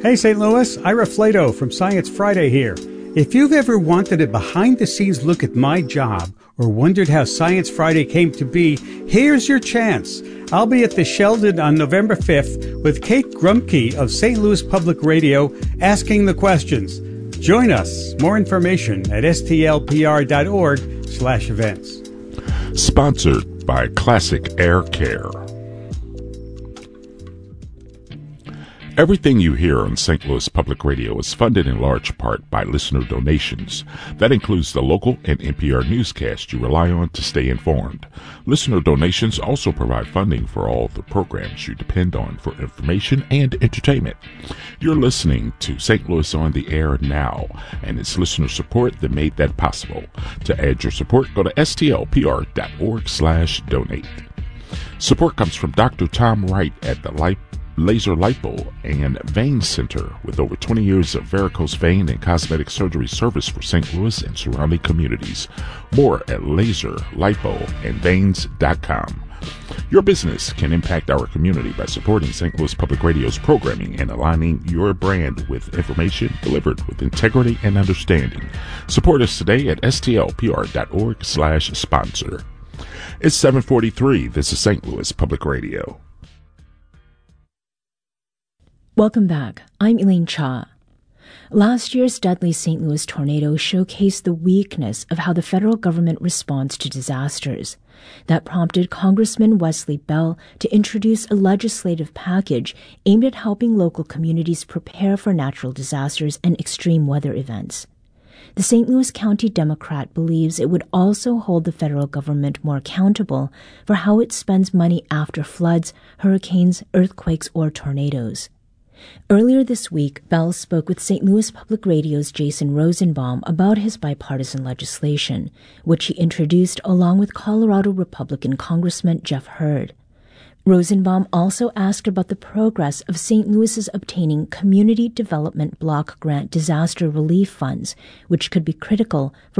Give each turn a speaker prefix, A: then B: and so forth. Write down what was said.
A: Hey St. Louis, Ira Flato from Science Friday here. If you've ever wanted a behind-the-scenes look at my job or wondered how Science Friday came to be, here's your chance. I'll be at the Sheldon on November 5th with Kate Grumke of St. Louis Public Radio asking the questions. Join us. More information at stlpr.org/events.
B: Sponsored by Classic Air Care. Everything you hear on St. Louis Public Radio is funded in large part by listener donations. That includes the local and NPR newscast you rely on to stay informed. Listener donations also provide funding for all the programs you depend on for information and entertainment. You're listening to St. Louis on the Air now, and it's listener support that made that possible. To add your support, go to stlpr.org/donate. Support comes from Dr. Tom Wright at the Laser Lipo and Vein Center, with over 20 years of varicose vein and cosmetic surgery service for St. Louis and surrounding communities. More at laserlipoandveins.com. Your business can impact our community by supporting St. Louis Public Radio's programming and aligning your brand with information delivered with integrity and understanding. Support us today at stlpr.org/sponsor. It's 7:43. This is St. Louis Public Radio.
C: Welcome back. I'm Elaine Cha. Last year's deadly St. Louis tornado showcased the weakness of how the federal government responds to disasters. That prompted Congressman Wesley Bell to introduce a legislative package aimed at helping local communities prepare for natural disasters and extreme weather events. The St. Louis County Democrat believes it would also hold the federal government more accountable for how it spends money after floods, hurricanes, earthquakes, or tornadoes. Earlier this week, Bell spoke with St. Louis Public Radio's Jason Rosenbaum about his bipartisan legislation, which he introduced along with Colorado Republican Congressman Jeff Hurd. Rosenbaum also asked about the progress of St. Louis's obtaining Community Development Block Grant disaster relief funds, which could be critical for